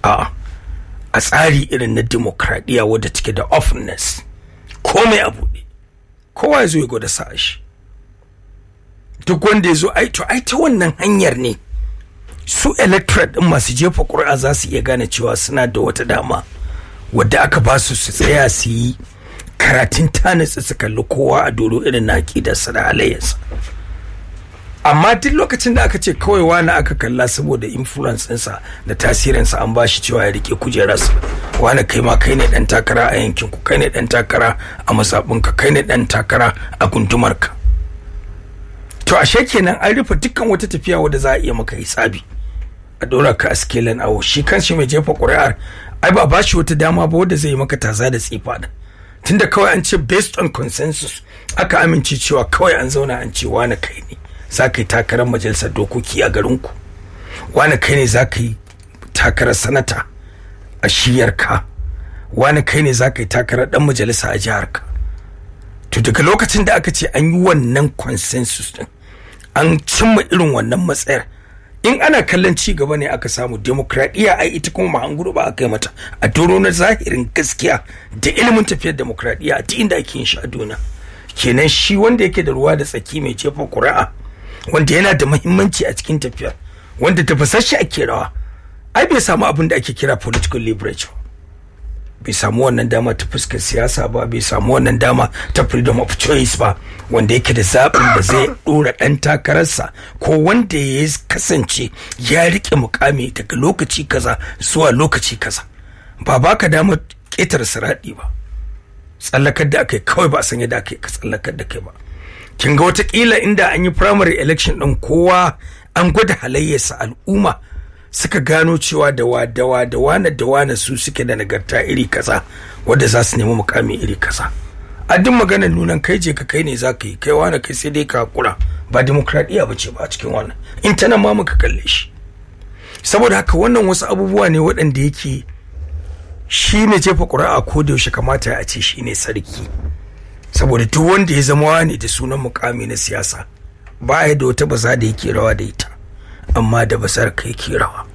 a tsari irin na demokradiyya wadda take da openness, komai a buɗe, kowa ya zo ya gwada sa'a shi. Duk wanda ya zo ai ta wannan hanyar ne su electorate din masu jefa ƙuri'a za su iya gane cewa suna da wata dama wadda aka ba su tsaya su yi karatun tanitsa su kalli kowa a doro irin na aƙidarsa da halayyarsa. Amma duk lokacin da aka ce kawai wani aka kalla saboda influence ɗinsa da tasirinsa an ba shi cewa ya rike kujerarsa, wani kai ma kai ne ɗan takara a yankinku, kai ne ɗan takara a mazaɓinka, kai ne ɗan takara a gundumarka. To ashe kenan an rufe dukkan wata tafiya wadda za a iya maka hisabi a dora ka a skelen awo. Shi kanshi mai jefa ƙuri'ar ai ba ba shi wata dama ba wadda zai yi maka taza da tsifa da, tunda kawai an ce based on consensus aka amince cewa kawai an zauna an ce wani kai ne za ka yi takarar majalisar dokoki a garinku, wani kai ne za ka yi takarar sanata a shiyarka, wani kai ne za ka yi takarar ɗan majalisa a jiharka. To daga lokacin da aka ce an yi wannan consensus din, an cimma irin wannan matsayar, in ana kallon ci gaba ne aka samu, demokradiyya ai ita kuma mahanguru ba aka yi mata a doro na zahirin gaskiya da ilimin tafiyar demokradiyya a duk inda ake yin shi a duniya. Kenan shi wanda yake da ruwa da tsaki mai jefa ƙuri'a, wanda yana da muhimmanci a cikin tafiyar, wanda tafasasshe ake rawa, ai bai samu abin da ake kira political leverage ba, bai samu wannan dama ta fuskar siyasa ba, bai samu wannan dama ta freedom of choice ba, wanda yake da zaɓin da zai ɗora ɗan takararsa ko wanda ya kasance ya riƙe mukami daga lokaci kaza zuwa lokaci kaza. Ba baka damar ƙetare siraɗi ba, tsallakar da aka yi kawai ba a san yadda aka yi ka tsallakar da kai ba. Kin ga watakila inda an yi primary election ɗin kowa an gwada halayyarsa, al'umma suka gano cewa da wane su suke da nagarta iri kaza wadda za su nemi mukami iri kaza. A duk maganar nunan kai je ka kai ne za ka yi, kai wane kai sai dai ka hakura, ba demokradiyya ba ce ba a cikin wannan, in ta nan ma muka kalle shi. Saboda haka wannan wasu abubuwa ne waɗanda yake shi ne jefa ƙuri'a ko da yaushe kamata a ce shi ne sarki, saboda duk wanda ya zama wani da sunan mukami na siyasa ba ya da wata baza da yake rawa da ita, amma da basar kai ke rawa.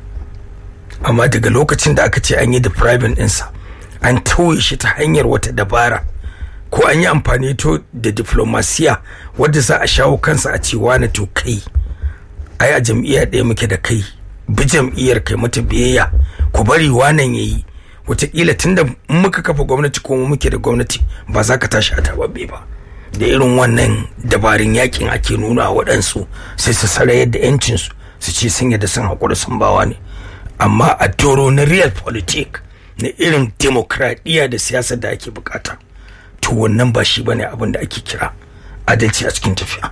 Amma daga lokacin da aka ce an yi depriving ɗinsa, an tauye shi ta hanyar wata dabara, ko an yi amfani to da diplomasiya wadda za a shawo kansa a ce wani to kai ai a jam'iyya ɗaya muke da kai, bi jam'iyyar kai mata biyayya, ku bari wanan yayi, wataƙila tunda muka kafa gwamnati ko muke da gwamnati ba za ka tashi a tababbe ba. Da irin wannan dabarun yakin ake nuna waɗansu sai su sarayar da 'yancinsu su ce sun yadda sun haƙura sun bawa ne. Amma a doro na real politik na irin demokradiyya da siyasa da ake bukata, to wannan ba shi bane abin da ake kira adalci a cikin tafiya.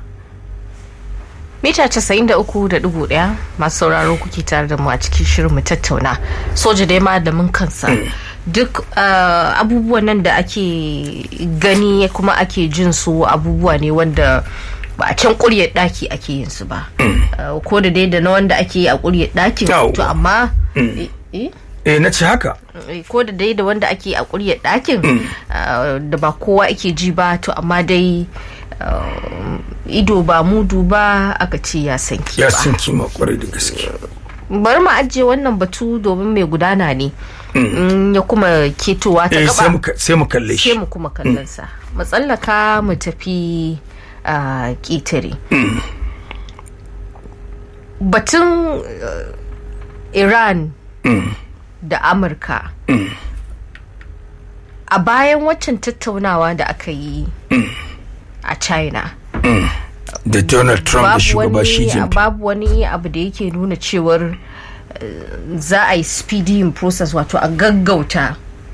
Mita 93.1 masu sauraro kuke tare da mu a cikin shirin mu tattauna. Soja dai malamin kansa, duk abubuwan nan da ake gani kuma ake jin su abubuwa ne wanda ba a can ƙuryar ɗaki ake yin su ba, ko da dai da na wanda ake yi a ƙuryar ɗakin, to amma na ce haka, ko da dai da wanda ake a ƙuryar ɗakin da ba kowa ake ji ba, to amma dai ido ba mudu ba aka ce ya sanki ba. Ya sanki ma kwarai da gaske. Bari mu ajiye wannan batu domin mai gudana ne, ya kuma ketowa ta gaba sai mu kalle shi, sai mu kuma kallon sa. Matsallaka mu tafi ƙetare. Batun Iran da Amurka a bayan waccan tattaunawa da aka yi a China da Donald Trump da shugaba Xi Jinping, babu wani abu da yake nuna cewar za a yi speeding process, wato a gaggauta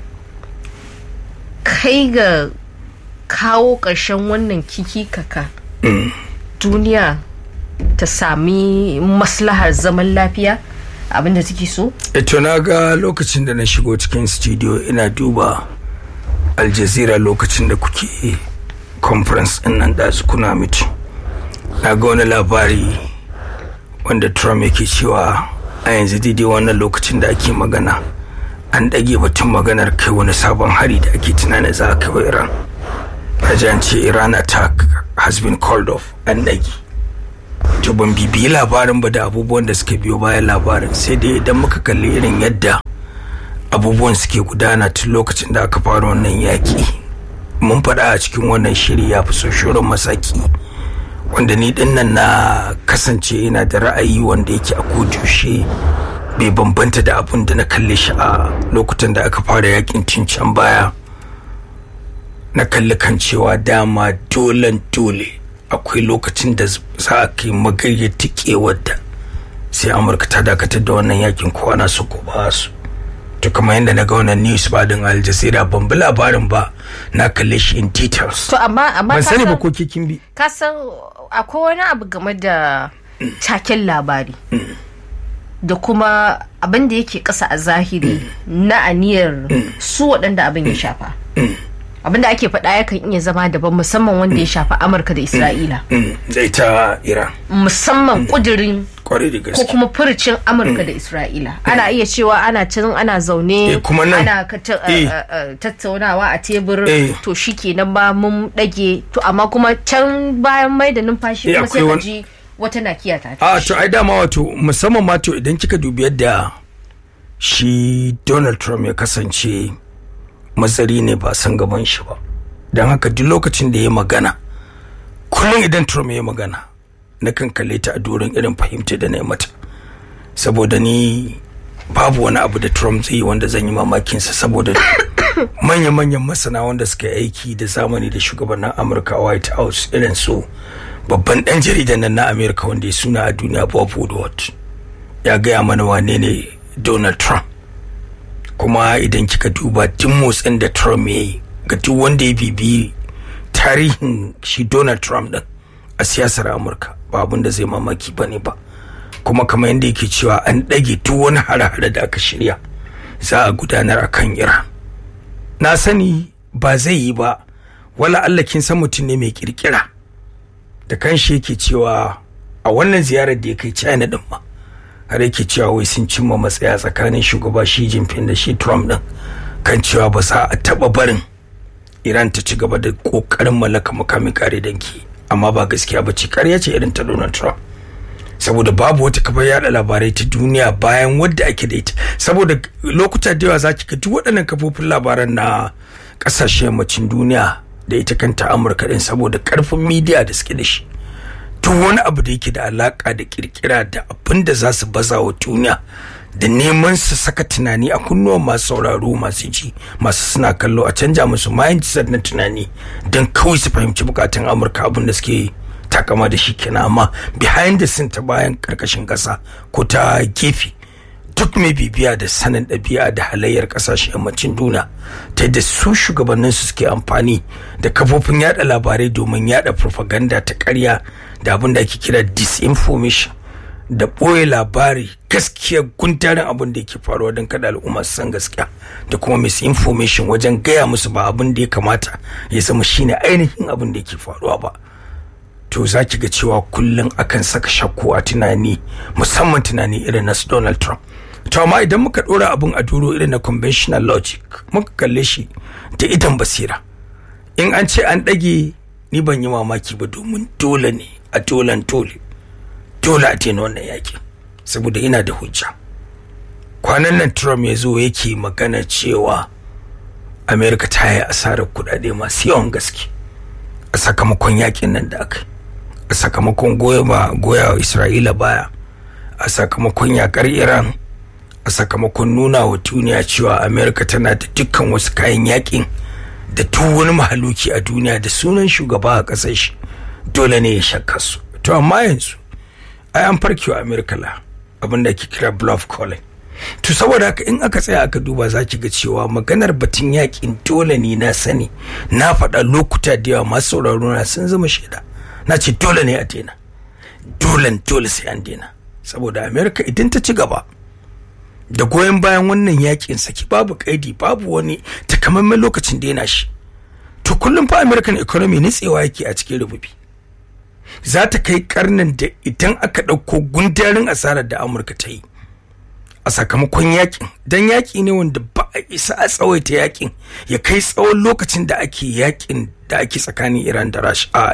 kai ga kawo ƙarshen wannan kiki kaka, duniya ta sami maslahar zaman lafiya abinda take so. Ito na ga lokacin da na shigo cikin studio ina duba Al Jazeera lokacin da kuke conference din nan da su kuna miti, na ga wani labari wanda Trump yake cewa a yanzu daidai wannan lokacin da ake magana an ɗage batun maganar kai wani sabon hari da ake tunanin za a kai wa Iran. Rajance Iran attack has been called off, an ɗage. To ban bibiyi labarin ba da abubuwan da suka biyo bayan labarin, sai dai idan muka kalli irin yadda abubuwan suke gudana tun lokacin da aka fara wannan yaƙi. Mun faɗa a cikin wannan shiri ya fi so shirin masaki, wanda ni din nan na kasance ina da ra'ayi wanda yake a kodushe bai bambanta da abin da na kalle shi a lokutan da aka fara yakin tun can baya. Na kalli kan cewa dama dole akwai lokacin da za a kai magayyar tikewar da sai Amurka ta dakatar da wannan yakin ko ana so ko ba su. To kamar yadda na ga wannan news ba din Al Jazeera ban bi labarin ba, na kalle shi in details. To amma ban sani ba ko kin bi. Ka san akwai wani abu game da taken labari da kuma abin da yake kasa a zahiri na aniyar su waɗanda abin ya shafa. Abin da ake faɗa yakan iya zama daban, musamman wanda ya shafi Amurka da Isra'ila da ita Iran, musamman kudirin ko kuma furucin Amurka da Isra'ila. Ana iya cewa ana can ana zaune ana tattaunawa a tebur, to shikenan ba mun dage, to amma kuma can bayan mai da numfashi kuma sai ka ji wata nakiya ta tashi. To ai dama wato musamman ma to idan kika dubi yadda shi Donald Trump ya kasance matsari ne ba san gaban shi ba, don haka duk lokacin da ya magana, kullum idan Trump ya magana na kan kalle ta a doron irin fahimta da na yi mata, saboda ni babu wani abu da Trump zai yi wanda zan yi mamakinsa, saboda manya-manyan masana wanda suka yi aiki da zamani da shugabannin Amurka White House irin su babban dan jaridan nan na Amurka wanda ya suna a duniya Bob Woodward ya gaya mana wane ne Donald Trump. Kuma idan kika duba duk motsin da Trump ya yi, ga duk wanda ya bibi tarihin shi Donald Trump din a siyasar Amurka, ba abin da zai mamaki bane ba. Kuma kamar yadda yake cewa an ɗage duk wani hare-hare da aka shirya za a gudanar a kan Iran. Na sani ba zai yi ba, wala Allah kin san mutum ne mai kirkira da kanshi yake cewa a wannan ziyarar da ya kai China din ma har yake cewa wai sun cimma matsaya tsakanin shugaba Xi Jinping da shi Trump din kan cewa ba za a taba barin Iran ta ci gaba da kokarin mallaka makamin kare danki, amma ba gaskiya ba ce, ƙarya ce irin ta Donald Trump. Saboda babu wata kafar yada labarai ta duniya bayan wadda ake da ita, saboda lokuta da yawa zaki ga duk waɗannan kafofin labaran na ƙasashen yammacin duniya da ita kanta Amurka din, saboda ƙarfin media da suke da shi, duk wani abu da yake da alaka da kirkira da abin da za su baza wa duniya da neman su saka tunani a kunnuwan masu sauraro, masu ji, masu suna kallo, a canja musu mindset na tunani don kawai su fahimci bukatun Amurka, abin da suke takama da shi kenan. Amma behind the scene, ta bayan karkashin kasa ko ta gefe, duk mai bibiya da sanin ɗabi'a da halayyar ƙasashen yammacin duniya ta yadda su shugabannin su suke amfani da kafofin yada labarai domin yada propaganda ta ƙarya da abin da ake kira disinformation, da ɓoye labari gaskiya gundarin abin da yake faruwa don kada al'umma su san gaskiya, da kuma misinformation wajen gaya musu ba abin da ya kamata ya zama shine ainihin abin da yake faruwa ba. To za ki ga cewa kullum akan saka shakku a tunani, musamman tunani irin na Donald Trump. To amma idan muka ɗora abin a duro irin na conventional logic, muka kalle shi da idan basira, in an ce an ɗage, ni ban yi mamaki ba, domin dole ne a dole a daina wannan yakin, saboda ina da hujja. Kwanan nan Trump ya zo yake magana cewa Amerika ta yi asarar kudade masu yawan gaske a sakamakon yakin nan da aka yi, a sakamakon goya Isra'ila baya, a sakamakon yakar Iran, a sakamakon nuna wa duniya cewa Amerika tana da dukkan wasu kayan yakin da duk wani mahaluki a duniya da sunan shugaba a ƙasar shi dole ne ya shakka su. To amma yanzu ai an farkewa Amerika la abin da ake kira bluff calling. To saboda haka in aka tsaya aka duba za ki ga cewa maganar batun yakin dole ne, na sani, na faɗa lokuta da yawa, masu sauraro na sun zama shaida, na ce dole ne a daina, dole sai an daina, saboda Amerika idan ta ci gaba da goyon bayan wannan yakin saki babu kaidi, babu wani takamaiman lokacin daina shi, to kullum fa American economy nitsewa yake a cikin rububi. Za ta kai karnin da idan aka ɗauko gundarin asarar da Amurka ta yi a sakamakon yakin, dan yaki ne wanda ba a isa a tsawaita yakin ya kai tsawon lokacin da ake yakin da ake tsakanin Iran da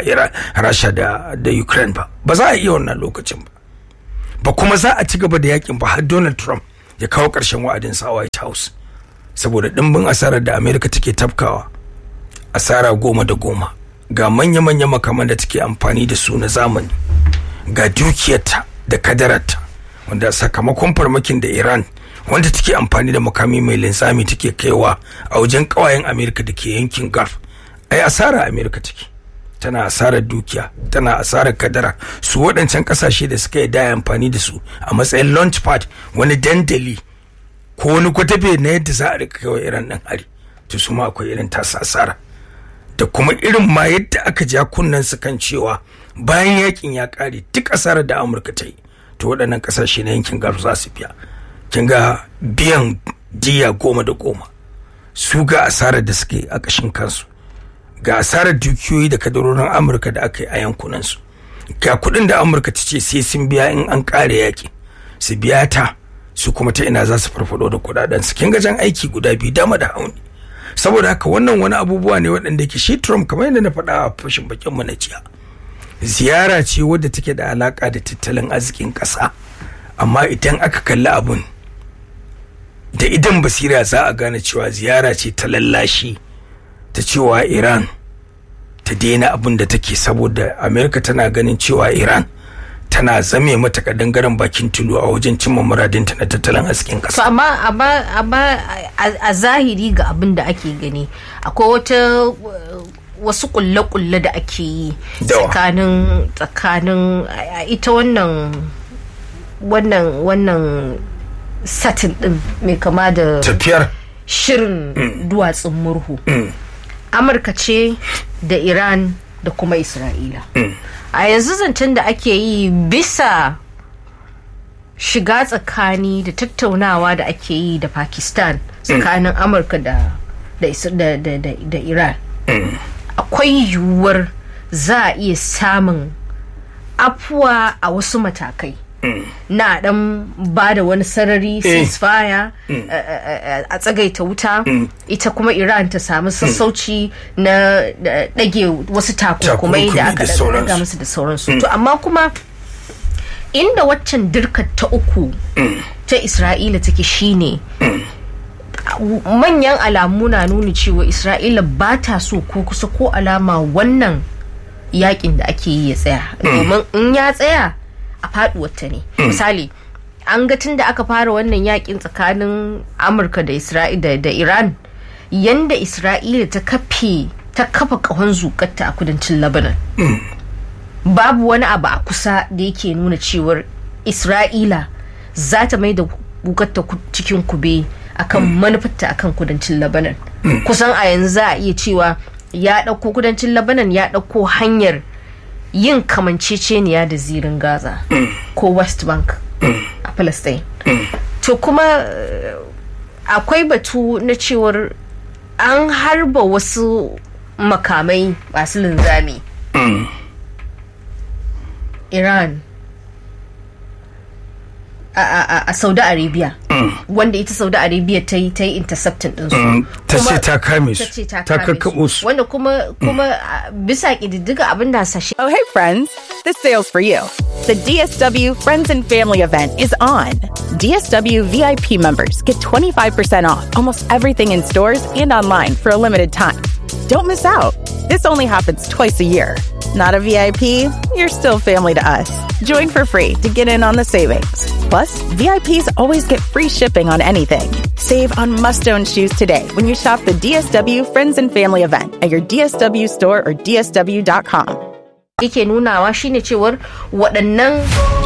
Rasha da Ukraine ba za a iya wannan lokacin ba kuma za a ci gaba da yakin ba har Donald Trump ya kawo ƙarshen wa'adinsa a White House. saboda ɗimbin asarar da Amerika take tafkawa, asara 10 ga manya-manya makaman da take amfani da su na zamani, ga dukiyarta da kadararta, wanda sakamakon farmakin da Iran wanda take amfani da makami mai linzami take kaiwa a wajen kawayen Amerika da ke yankin Gulf. Ai asara Amerika take, tana asarar dukiya, tana asarar kadara. Su waɗancan ƙasashe da suka yi da amfani da su a matsayin launch pad, wani dandali ko wani kwatafe na yadda za a rika kaiwa Iran ɗin hari, to su ma akwai irin tasa asara. Da kuma irin ma yadda aka ja kunnen su kan cewa bayan yakin ya ƙare duk asarar da Amurka ta yi, to waɗannan ƙasashe na yankin Gulf za su biya. Kin ga biyan diya 10 su ga asarar da suke a ƙashin kansu, ga asarar dukiyoyi da kadarorin Amurka da aka yi a yankunansu, ga kuɗin da Amurka ta ce sai sun biya in an ƙare yaƙi, su biya ta, su kuma ta ina za su farfado da kuɗaɗen su. Kin ga jan aiki guda biyu, dama da hauni. Saboda haka wannan wani abubuwa ne waɗanda ke shi Trump, kamar yadda na faɗa a fashin bakin mu na jiya, ziyara ce wadda take da alaƙa da tattalin arzikin ƙasa, amma idan aka kalli abun da idan basira za a gane cewa ziyara ce ta lallashi, ta cewa Iran ta daina abin da take, saboda Amerika tana ganin cewa Iran tana zame mata kadangaren bakin tulu a wajen cimma muradinta na tattalin arzikin kasa. amma a zahiri ga abin da ake gani akwai wasu kulle-kulle da ake yi tsakanin ita wannan satin din mai kama da tafiyar shirin duwatsun murhu. Amurka ce da Iran da kuma Isra'ila. A yanzu zancen da ake yi bisa shiga tsakani da tattaunawa da ake yi da Pakistan tsakanin Amurka da Iran. Akwai yiwuwar za a iya samun afuwa a wasu matakai. Na dan ba da wani sarari ceasefire a tsagaita wuta, ita kuma Iran ta samu sassauci na dage wasu takunkumai da aka daga musu da sauransu. To amma kuma inda waccan dirkar ta uku ta Isra'ila take shine manyan alamu na nuna cewa Isra'ila ba ta so ko kusa ko alama wannan yakin da ake yi ya tsaya, domin in ya tsaya a faduwar ta ne. Misali, an ga tun da aka fara wannan yakin tsakanin Amurka da Isra'ila da Iran, yanda Isra'ila ta kafa kahon zukatta a kudancin Lebanon. Babu wani abu a kusa da yake nuna cewar Isra'ila za ta mai da gukatta cikin kube akan manufarta akan kudancin Lebanon. Kusan a yanzu za a iya cewa ya dauko kudancin Lebanon, ya dauko hanyar yin kamanceceniya da zirin Gaza ko West Bank a Palestine. To kuma akwai batu na cewar an harba wasu makamai masu linzami Iran a Saudi Arabia, wanda ita Saudi Arabia ta yi intercepting ɗinsu. Ta ce ta kame su, ta kakkaɓo su. Wanda kuma bisa ƙididdiga abin da sashe. Oh, hey friends, this sale's for you. The DSW Friends and Family event is on. DSW VIP members get 25% off almost everything in stores and online for a limited time. Don't miss out. This only happens twice a year. Not a VIP? You're still family to us. Join for free to get in on the savings. Plus, VIPs always get free shipping on anything. Save on must-own shoes today when you shop the DSW Friends and Family event at your DSW store or DSW.com. Yake nunawa shine cewar waɗannan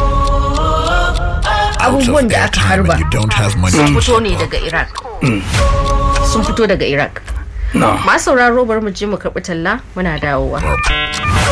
abubuwan da aka harba sun fito ne daga Iraq. Sun fito daga Iraq. Masu sauraro bari mu je mu karɓi talla, muna dawowa.